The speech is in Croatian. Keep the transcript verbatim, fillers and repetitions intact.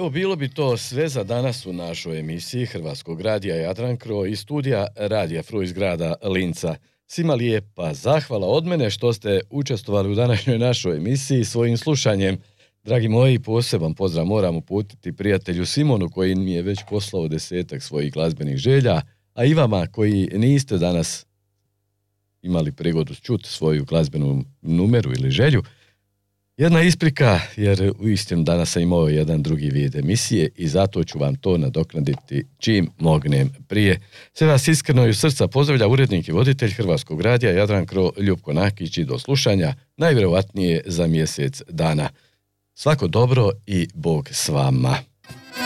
Evo, bilo bi to sve za danas u našoj emisiji Hrvatskog radija Jadrankro i studija Radija Fru iz grada Linca. Svima lijepa zahvala od mene što ste učestvovali u današnjoj našoj emisiji svojim slušanjem. Dragi moji, poseban pozdrav moram uputiti prijatelju Simonu koji mi je već poslao desetak svojih glazbenih želja, a i vama koji niste danas imali prigodu čuti svoju glazbenu numeru ili želju. Jedna isprika, jer uistinu danas sam imao jedan drugi vid emisije i zato ću vam to nadoknaditi čim mognem prije. Sve vas iskreno i u srca pozdravlja urednik i voditelj Hrvatskog radija Jadrankro Ljupko Nakić i do slušanja najvjerovatnije za mjesec dana. Svako dobro i Bog s vama.